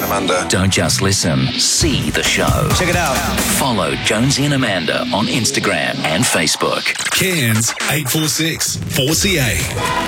Amanda. Don't just listen, see the show. Check it out. Follow Jonesy and Amanda on Instagram and Facebook. Cairns 846 4CA.